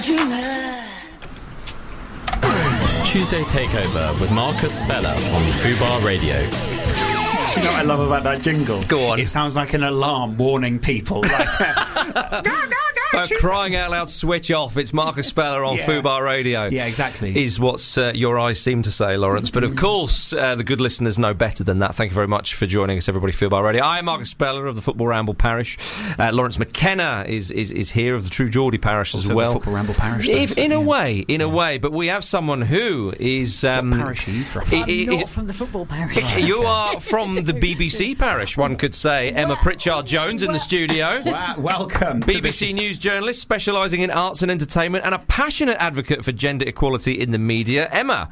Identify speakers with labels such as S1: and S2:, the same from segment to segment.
S1: Tuesday Takeover with Marcus Speller on Fubar Radio.
S2: Do you know what I love about that jingle?
S1: Go on.
S2: It sounds like an alarm warning people. Like,
S1: For crying out loud, switch off. It's Marcus Speller on Fubar Radio.
S2: Yeah, exactly.
S1: Is what your eyes seem to say, Lawrence. But of course, the good listeners know better than that. Thank you very much for joining us, everybody, Fubar Radio. I am Marcus Speller of the Football Ramble Parish. Lawrence McKenna is here of the True Geordie Parish
S2: also
S1: as well.
S2: The Football Ramble Parish.
S1: In a way. But we have someone who is...
S2: what parish are you from?
S3: I'm not from the Football Parish.
S1: You are from the BBC Parish, one could say. Emma Pritchard-Jones in the studio.
S2: Wow, welcome.
S1: BBC News journalist, specialising in arts and entertainment, and a passionate advocate for gender equality in the media. Emma,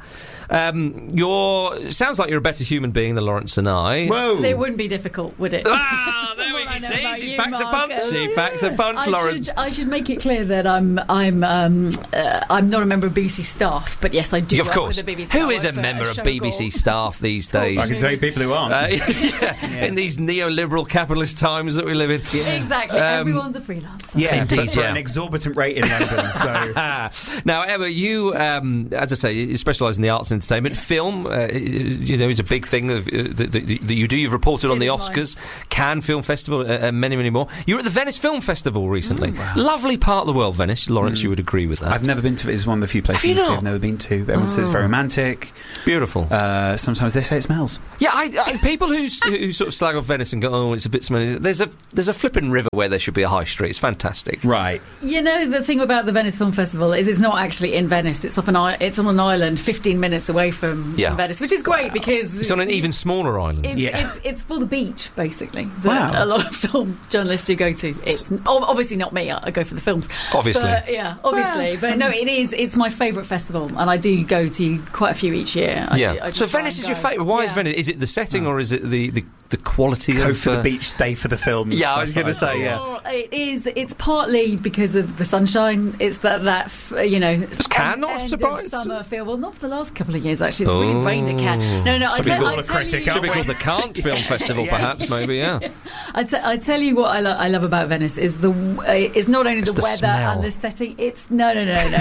S1: sounds like you're a better human being than Lawrence and I.
S2: Whoa!
S3: It wouldn't be difficult, would it?
S1: Ah, there we go. See, packs a punch, Lawrence.
S3: I should make it clear that I'm not a member of BBC staff, but yes, I do.
S1: Of course.
S3: With the BBC.
S1: Who is a member of BBC staff these days?
S2: I can tell you people who aren't.
S1: In these neoliberal capitalist times that we live in.
S3: Yeah. Exactly. Everyone's a freelancer.
S2: Yeah,
S1: indeed.
S2: For an exorbitant rate in London. So
S1: now, Emma, you, as I say, you specialise in the arts and entertainment. Film, is a big thing that you do. You've reported on the Oscars, Cannes Film Festival, and many more. You were at the Venice Film Festival recently. Wow. Lovely part of the world, Venice. Lawrence, you would agree with that.
S2: I've never been to it. It's one of the few places I've never been to. Everyone says it's very romantic.
S1: It's beautiful.
S2: Sometimes they say it smells.
S1: Yeah, I people who sort of slag off Venice and go, oh, it's a bit smelly. There's a flipping river where there should be a high street. It's fantastic.
S2: Right.
S3: You know, the thing about the Venice Film Festival is it's not actually in Venice. It's on an island 15 minutes away from Venice, which is great because
S1: it's on an even smaller island.
S3: It's for the beach, basically.
S2: Wow.
S3: A lot of film journalists do go to. It's obviously not me. I go for the films.
S1: Obviously.
S3: Obviously. But no, it is. It's my favourite festival, and I do go to quite a few each year. I do
S1: so Venice is your favourite. Why is Venice? Is it the setting or is it the quality
S2: go
S1: of...
S2: for the beach, stay for the films.
S1: Yeah, I was going to say,
S3: It is. It's partly because of the sunshine. It's that
S1: Was Cannes not surprised?
S3: Summer feel. Well, not for the last couple of years, actually. It's really rained at Cannes. No.
S1: Should be called the Cannes Film Festival, perhaps, maybe,
S3: I tell you what I love about Venice is it's not only the weather
S1: smell.
S3: and the setting. It's no.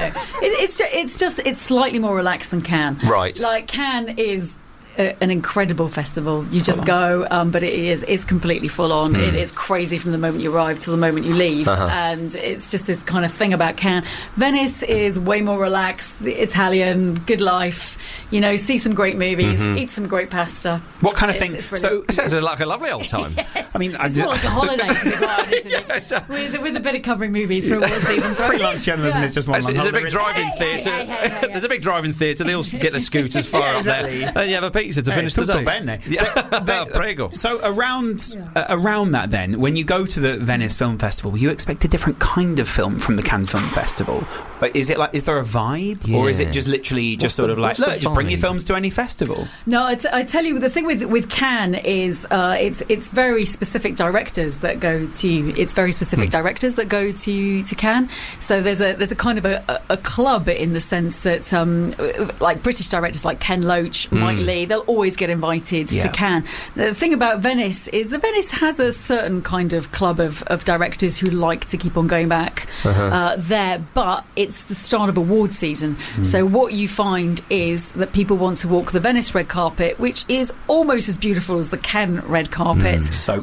S3: It's slightly more relaxed than Cannes.
S1: Right.
S3: Like Cannes is an incredible festival. You just go, but it's completely full on. It is crazy from the moment you arrive till the moment you leave, and it's just this kind of thing about Cannes. Venice is way more relaxed, Italian, good life. See some great movies, eat some great pasta.
S2: What kind of thing?
S3: So
S1: it sounds like a lovely old time.
S3: Yes.
S2: I mean,
S3: it's more like a holiday, to be quite honest, isn't it? With a bit of covering movies for award season.
S2: Freelance journalism is just one.
S1: There's a big drive-in theatre. There's a big drive-in theatre. They all get their scooters far up there, and you have a pizza to finish the day.
S2: Prego. So around that, then, when you go to the Venice Film Festival, you expect a different kind of film from the Cannes Film Festival. But is there a vibe, or is it just literally just sort of like, look, just bring your films to any festival?
S3: No, I tell you, the thing with Cannes is it's very specific directors that go to. It's very specific directors that go to Cannes. So there's a kind of a club in the sense that like British directors like Ken Loach, Mike Leigh, they'll always get invited to Cannes. The thing about Venice is that Venice has a certain kind of club of directors who like to keep on going back there, but it's the start of award season. So what you find is that people want to walk the Venice red carpet, which is almost as beautiful as the Cannes red carpet.
S2: Soaked.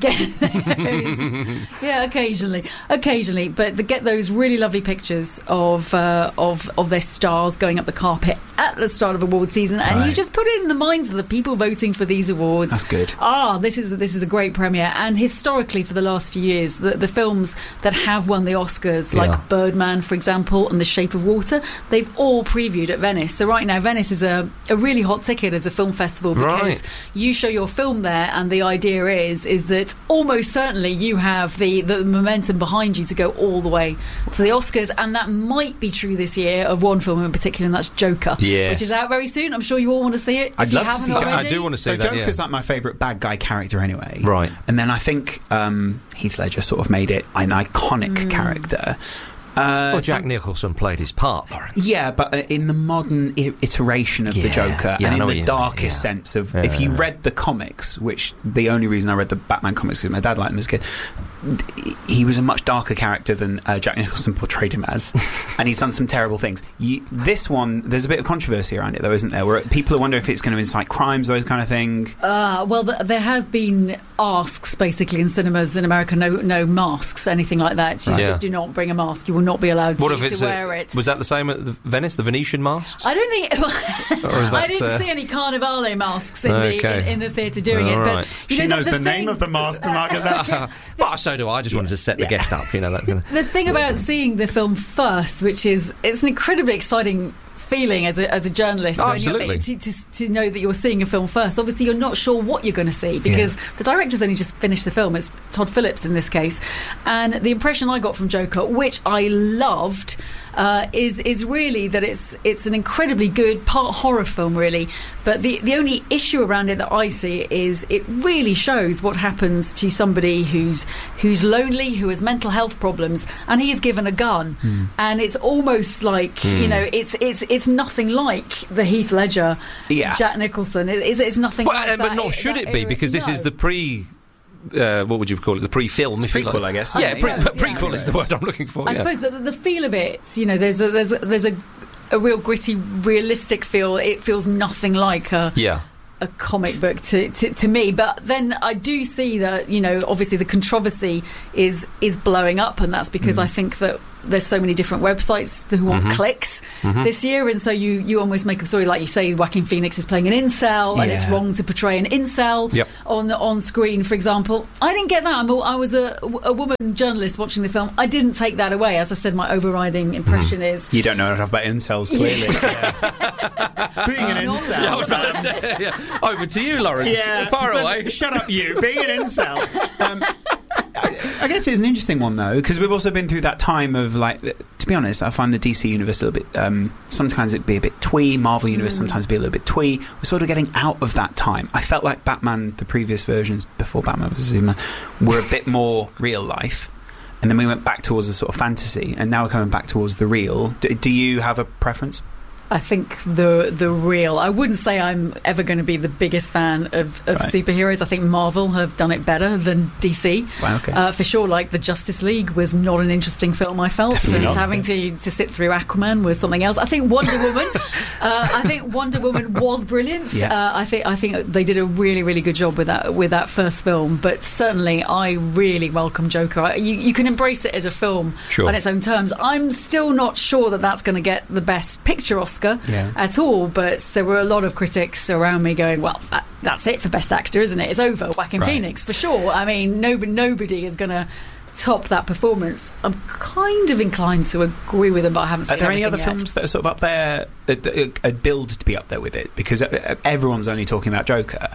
S3: Occasionally, but to get those really lovely pictures of their stars going up the carpet at the start of award season, and you just put it in the minds of the people voting for these awards.
S2: That's good.
S3: This is a great premiere, and historically for the last few years, the films that have won the Oscars, like Birdman, for example, and The Shape of Water, they've all previewed at Venice. So right now, Venice is a really hot ticket as a film festival because you show your film there, and the idea is that almost certainly you have the momentum behind you to go all the way to the Oscars, and that might be true this year of one film in particular, and that's Joker, which is out very soon. I'm sure you all want to see it.
S2: I'd love to see Joker.
S1: I do want to see that.
S2: Joker's like my favourite bad guy character anyway.
S1: Right.
S2: And then I think Heath Ledger sort of made it an iconic character.
S1: Jack Nicholson played his part, Lawrence.
S2: Yeah, but in the modern iteration of the Joker, and in the darkest sense of... if you read the comics, which the only reason I read the Batman comics was because my dad liked them as a kid, he was a much darker character than Jack Nicholson portrayed him as, and he's done some terrible things. This one, there's a bit of controversy around it, though, isn't there? Where people are wondering if it's going to incite crimes, those kind of thing.
S3: Well, there has been asks, basically, in cinemas in America, no masks, anything like that. You do not bring a mask. You will not be allowed to wear it.
S1: Was that the same at Venice, the Venetian masks?
S3: I don't think... I didn't see any Carnivale masks in the theatre doing it.
S1: Right.
S3: But,
S2: she knows the name of the mask to market that.
S1: But so do I. I just wanted to set the guest up, that kind of...
S3: The thing about seeing the film first, which is, it's an incredibly exciting feeling as a journalist.
S1: Absolutely.
S3: To know that you're seeing a film first. Obviously, you're not sure what you're going to see because the director's only just finished the film. It's Todd Phillips in this case. And the impression I got from Joker, which I loved, is really that it's an incredibly good part horror film, really. But the only issue around it that I see is it really shows what happens to somebody who's lonely, who has mental health problems, and he is given a gun. And it's almost like it's nothing like the Heath Ledger, Jack Nicholson. It's nothing.
S1: But nor should it be, because this is the what would you call it? The pre-film,
S2: prequel, I guess.
S1: Yeah, prequel is the word I'm looking for.
S3: I suppose, but the feel of it, there's a real gritty, realistic feel. It feels nothing like a comic book to me. But then I do see that obviously the controversy is blowing up, and that's because I think that there's so many different websites who want clicks this year, and so you almost make a story like you say Joaquin Phoenix is playing an incel, and it's wrong to portray an incel on screen, for example. I didn't get that. I was a woman journalist watching the film. I didn't take that away. As I said, my overriding impression is
S2: you don't know enough about incels, clearly. Being an incel.
S1: Over to you, Lawrence. Far away.
S2: Shut up, you. Being an incel. I guess it's an interesting one, though, because we've also been through that time of, to be honest, I find the DC universe a little bit, sometimes it'd be a bit twee, Marvel universe sometimes be a little bit twee. We're sort of getting out of that time. I felt like Batman, the previous versions, before Batman vs Superman, were a bit more real life, and then we went back towards the sort of fantasy, and now we're coming back towards the real. Do you have a preference?
S3: I think the real. I wouldn't say I'm ever going to be the biggest fan of superheroes. I think Marvel have done it better than DC.
S2: Wow, okay.
S3: For sure, like the Justice League was not an interesting film, I felt.
S2: Definitely not.
S3: Having to sit through Aquaman was something else. I think Wonder Woman. Was brilliant.
S2: Yeah.
S3: I think they did a really, really good job with that first film. But certainly, I really welcome Joker. You can embrace it as a film on its own terms. I'm still not sure that that's going to get the Best Picture Oscar at all, but there were a lot of critics around me going, well, that's it for Best Actor, isn't it? It's over. Joaquin Phoenix, for sure. I mean, nobody is going to top that performance. I'm kind of inclined to agree with them, but I haven't seen
S2: Are there any other
S3: yet.
S2: films that are sort of up there, that are billed to be up there with it? Because everyone's only talking about Joker.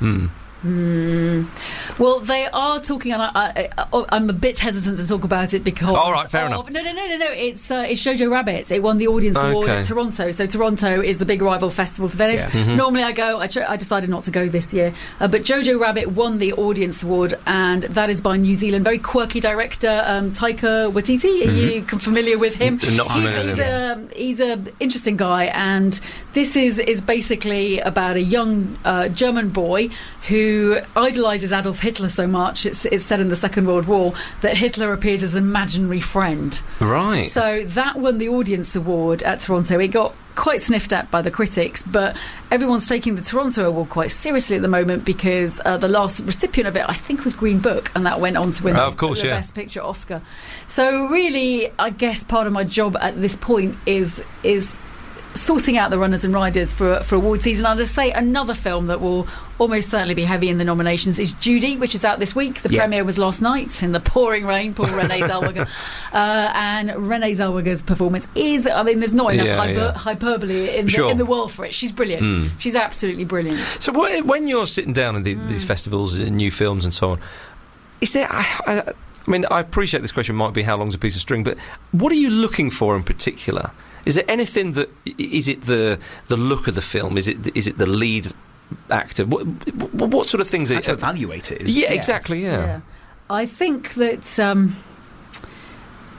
S3: Well, they are talking, and I'm a bit hesitant to talk about it because.
S1: All right, fair enough.
S3: No. It's Jojo Rabbit. It won the Audience Award at Toronto. So Toronto is the big rival festival to Venice. Normally I go. I decided not to go this year, but Jojo Rabbit won the Audience Award, and that is by New Zealand very quirky director Taika Waititi. Are you familiar with him?
S1: Not familiar.
S3: He's an interesting guy, and this is basically about a young German boy who idolises Adolf Hitler so much, it's set in the Second World War, that Hitler appears as an imaginary friend.
S1: Right.
S3: So that won the Audience Award at Toronto. It got quite sniffed at by the critics, but everyone's taking the Toronto Award quite seriously at the moment because the last recipient of it, I think, was Green Book, and that went on to win the Best Picture Oscar. So really, I guess part of my job at this point is sorting out the runners and riders for award season. I'll just say another film that will almost certainly be heavy in the nominations is Judy, which is out this week. The premiere was last night in the pouring rain. Poor Renee Zellweger. And Renee Zellweger's performance is, there's not enough hyperbole in the world for it. She's brilliant. She's absolutely brilliant.
S1: So when you're sitting down in these festivals and new films and so on, is there... I appreciate this question might be how long's a piece of string, but what are you looking for in particular? Is there anything that... Is it the look of the film? Is it the lead actor? What sort of things...
S2: How to evaluate it.
S1: Exactly, yeah.
S3: I think that...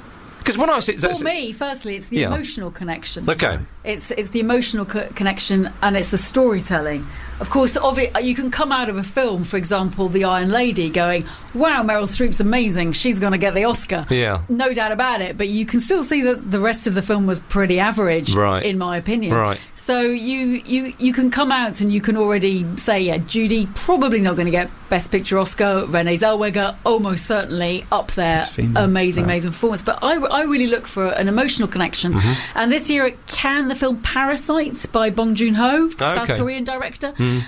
S1: Because when I see...
S3: For me, firstly, it's the emotional connection.
S1: Okay.
S3: It's the emotional connection, and it's the storytelling. Of course, you can come out of a film, for example, The Iron Lady, going, wow, Meryl Streep's amazing, she's going to get the Oscar.
S1: Yeah.
S3: No doubt about it, but you can still see that the rest of the film was pretty average, in my opinion.
S1: Right.
S3: So you can come out and you can already say, yeah, Judy probably not going to get Best Picture Oscar. Renee Zellweger almost certainly up there. Amazing performance. But I really look for an emotional connection. Mm-hmm. And this year at Cannes, the film Parasite by Bong Joon-ho, South Korean director,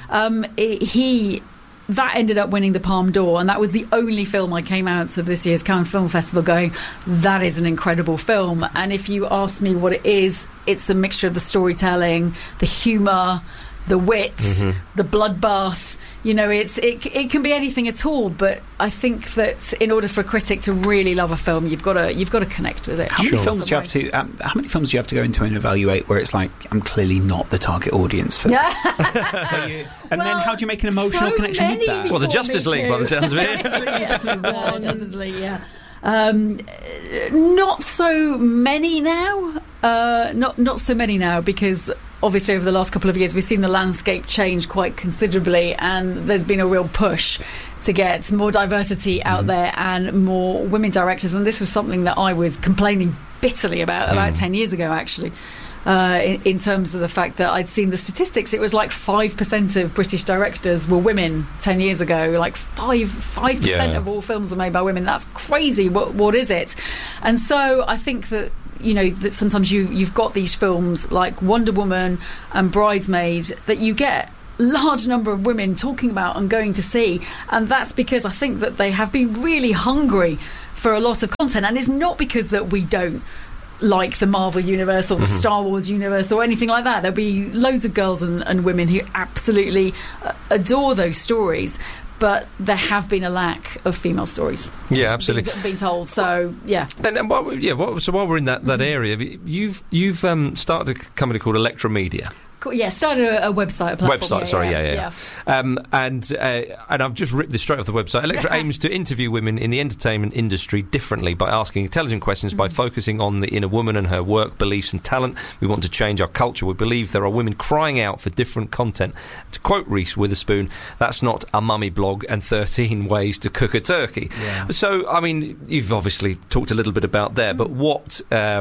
S3: that ended up winning the Palme d'Or, and that was the only film I came out of this year's Cannes Film Festival going, that is an incredible film. And if you ask me what it is, it's the mixture of the storytelling, the humour, the wit, the bloodbath. You know, it can be anything at all, but I think that in order for a critic to really love a film, you've got to connect with it.
S2: How many films do you have to? How many films do you have to go into and evaluate where it's like, I'm clearly not the target audience for this? And then how do you make an emotional connection with that?
S1: Well, the Justice League, by the sounds of it.
S3: Justice League, yeah. Not so many now. Not so many now, because obviously over the last couple of years we've seen the landscape change quite considerably, and there's been a real push to get more diversity out there and more women directors. And this was something that I was complaining bitterly about 10 years ago, actually. In terms of the fact that I'd seen the statistics, it was like 5% of British directors were women 10 years ago. Like 5% of all films are made by women. That's crazy. What is it? And so I think that, you know, that sometimes you've got these films like Wonder Woman and Bridesmaid that you get large number of women talking about and going to see, and that's because I think that they have been really hungry for a lot of content. And it's not because that we don't like the Marvel universe or the Star Wars universe or anything like that. There'll be loads of girls and women who absolutely adore those stories, but there have been a lack of female stories.
S1: Yeah, absolutely.
S3: Being told. So yeah.
S1: And so while we're in that area, you've started a company called Electra Media.
S3: Yeah, started a website, a platform.
S1: And I've just ripped this straight off the website. Electra aims to interview women in the entertainment industry differently by asking intelligent questions, by focusing on the inner woman and her work, beliefs and talent. We want to change our culture. We believe there are women crying out for different content. To quote Reese Witherspoon, that's not a mummy blog and 13 ways to cook a turkey. Yeah. So, I mean, you've obviously talked a little bit about there, but what,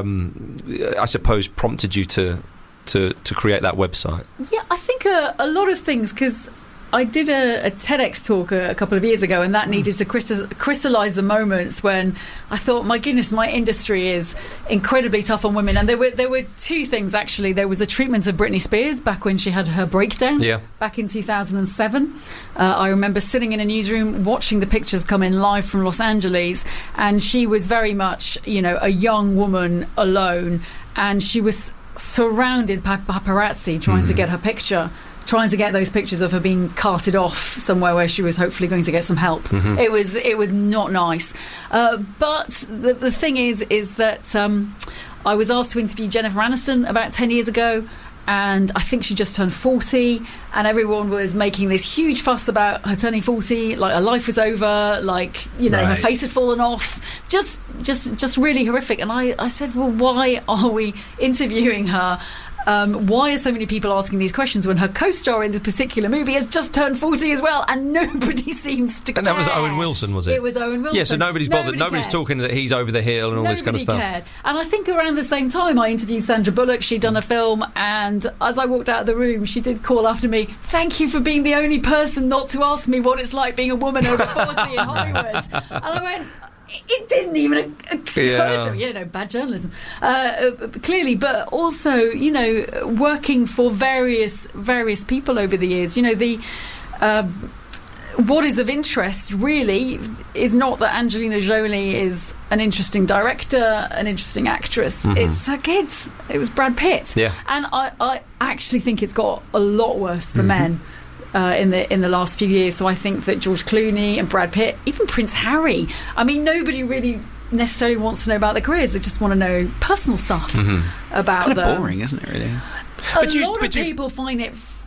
S1: I suppose, prompted you to create that website?
S3: Yeah, I think a lot of things, because I did a TEDx talk a couple of years ago, and that needed to crystallise the moments when I thought, my goodness, my industry is incredibly tough on women. And there were two things, actually. There was a treatment of Britney Spears back when she had her breakdown, back in 2007. I remember sitting in a newsroom watching the pictures come in live from Los Angeles, and she was very much, you know, a young woman alone, and she was surrounded by paparazzi trying to get her picture, trying to get those pictures of her being carted off somewhere where she was hopefully going to get some help. It was not nice. But the thing is that I was asked to interview Jennifer Aniston about 10 years ago, and I think she just turned 40, and everyone was making this huge fuss about her turning 40, like her life was over, like, you know, her face had fallen off, just really horrific. And I said, well, why are we interviewing her? Why are so many people asking these questions when her co-star in this particular movie has just turned 40 as well, and nobody seems to care?
S1: And that was Owen Wilson, was it?
S3: It was Owen Wilson.
S1: Yeah, so nobody's bothered. Nobody's talking that he's over the hill and all this kind of stuff.
S3: Cared. And I think around the same time I interviewed Sandra Bullock. She'd done a film, and as I walked out of the room, she did call after me, thank you for being the only person not to ask me what it's like being a woman over 40 in Hollywood. And I went, it didn't even occur to me, you know, bad journalism, clearly. But also, you know, working for various people over the years, you know, the what is of interest really is not that Angelina Jolie is an interesting director, an interesting actress. It's her kids. It was Brad Pitt. Yeah. And I actually think it's got a lot worse for men in the last few years. So I think that George Clooney and Brad Pitt, even Prince Harry, I mean, nobody really necessarily wants to know about their careers. They just want to know personal stuff about them.
S2: It's kind of boring, isn't it, really?
S3: A lot of people find it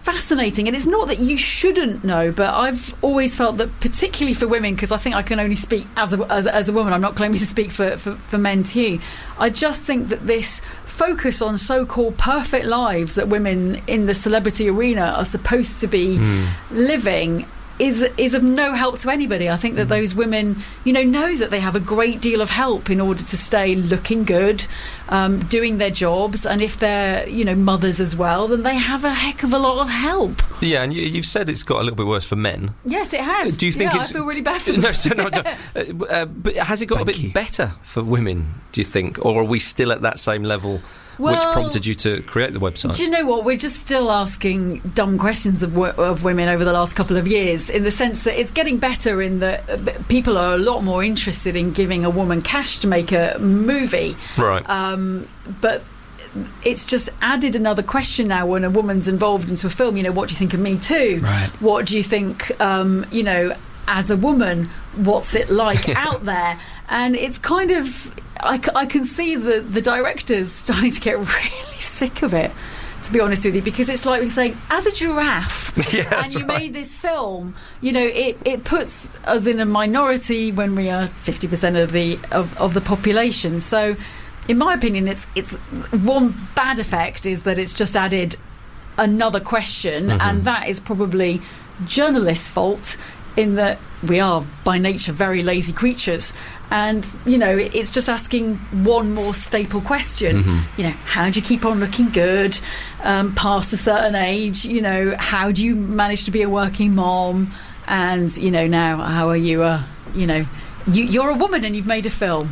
S3: fascinating, and it's not that you shouldn't know, but I've always felt that, particularly for women, because I think I can only speak as a woman, I'm not claiming to speak for men too, I just think that this focus on so-called perfect lives that women in the celebrity arena are supposed to be living is of no help to anybody. I think that those women, know that they have a great deal of help in order to stay looking good, doing their jobs, and if they're, mothers as well, then they have a heck of a lot of help.
S1: Yeah, and you've said it's got a little bit worse for men.
S3: Yes, it has.
S1: Do you think
S3: I feel really bad for them.
S1: No. But has it got a bit better for women, do you think? Or are we still at that same level? Which prompted you to create the website?
S3: Do you know what? We're just still asking dumb questions of women over the last couple of years, in the sense that it's getting better in that people are a lot more interested in giving a woman cash to make a movie.
S1: Right.
S3: But it's just added another question now when a woman's involved into a film. What do you think of Me Too?
S2: Right.
S3: What do you think, as a woman, what's it like out there? And it's kind of... I can see the directors starting to get really sick of it, to be honest with you, because it's like we're saying, as a giraffe, and you made this film, it puts us in a minority when we are 50% of the population. So, in my opinion, it's one bad effect is that it's just added another question, and that is probably journalists' fault, in that we are by nature very lazy creatures, and it's just asking one more staple question. How do you keep on looking good past a certain age? How do you manage to be a working mom? And now how are you you're a woman and you've made a film.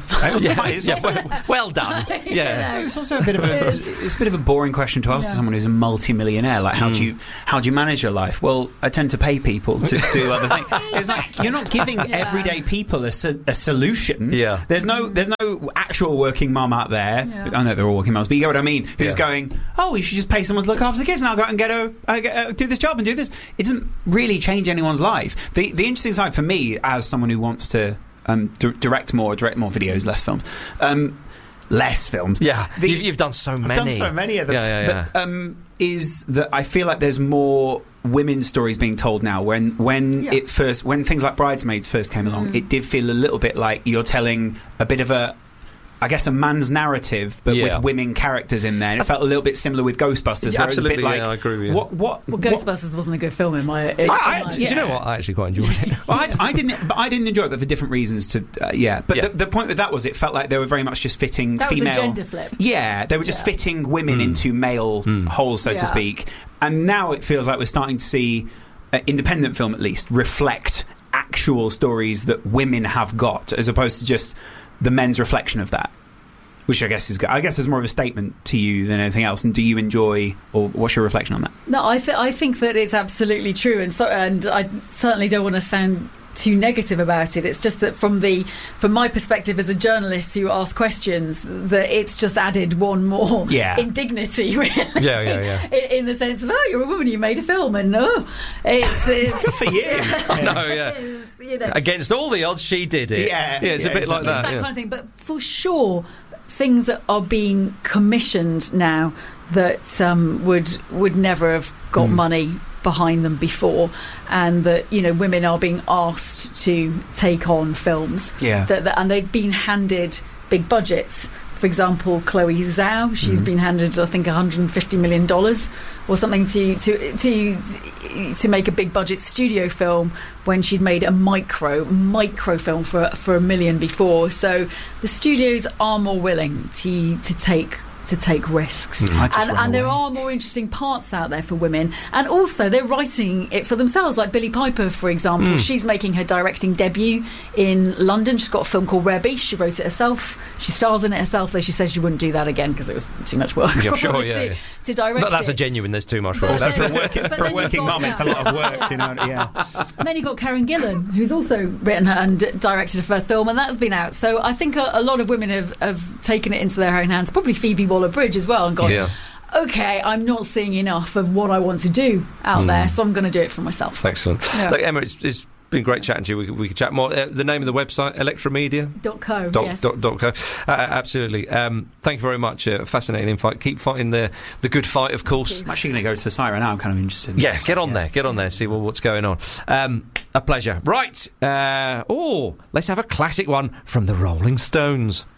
S1: Well done. Yeah,
S2: it's also a bit of a boring question to ask someone who's a multi-millionaire. Like, how do you manage your life? Well, I tend to pay people to do other things. It's like you're not giving everyday people a solution.
S1: Yeah,
S2: there's no actual working mum out there. Yeah. I know they're all working mums, but you get what I mean. Who's going? Oh, you should just pay someone to look after the kids, and I'll go out and do this job and do this. It doesn't really change anyone's life. The interesting side for me, as someone who wants to direct more videos, less films. Less films.
S1: Yeah, you've done so many.
S2: I've done so many of them.
S1: Yeah.
S2: But, is that I feel like there's more women's stories being told now. When things like Bridesmaids first came along, it did feel a little bit like you're telling a bit of a man's narrative, but with women characters in there. And it felt a little bit similar with Ghostbusters.
S1: Yeah, absolutely,
S2: I agree with you.
S3: Ghostbusters wasn't a good film in my...
S1: Do you know what? I actually quite enjoyed it.
S2: Well, I didn't enjoy it, but for different reasons. But the point with that was it felt like they were very much just fitting female...
S3: That was a gender flip.
S2: Yeah, they were just fitting women into male holes, so to speak. And now it feels like we're starting to see, independent film at least, reflect actual stories that women have got, as opposed to just the men's reflection of that, which I guess is good. I guess there's more of a statement to you than anything else. And do you enjoy, or what's your reflection on that?
S3: No, I think that it's absolutely true, and I certainly don't want to sound too negative about it. It's just that from my perspective as a journalist who asks questions, that it's just added one more indignity, really.
S1: Yeah.
S3: In the sense of, you're a woman, you made a film, and it's
S2: good for you.
S1: I know, against all the odds, she did it. It's a bit like that.
S3: That kind of thing. But for sure, things that are being commissioned now that would never have got money behind them before, and that women are being asked to take on films and they've been handed big budgets. For example, Chloe Zhao, she's been handed, I think, $150 million or something to make a big budget studio film when she'd made a micro film for $1 million before. So the studios are more willing to take risks, and there are more interesting parts out there for women, and also they're writing it for themselves. Like Billie Piper, for example, she's making her directing debut in London. She's got a film called Rare Beast. She wrote it herself. She stars in it herself, though she says she wouldn't do that again because it was too much work.
S1: Yeah, sure,
S3: to direct.
S1: But that's a genuine. There's too much work.
S2: For a working mum, it's a lot of work.
S3: And then you've got Karen Gillan, who's also written and directed her first film, and that's been out. So I think a lot of women have taken it into their own hands. Probably Phoebe Waller-Bridge as well, and gone, okay, I'm not seeing enough of what I want to do out there, so I'm going to do it for myself.
S1: Excellent. Look, Emma, it's been great chatting to you. We could chat more. The name of the website, electromedia.co.
S3: Yes.
S1: .co. Absolutely. Thank you very much. Fascinating insight. Keep fighting the good fight, of course.
S2: I'm actually going to go to the site right now. I'm kind of interested in
S1: this. Get on there. See what's going on. A pleasure. Right. Let's have a classic one from the Rolling Stones.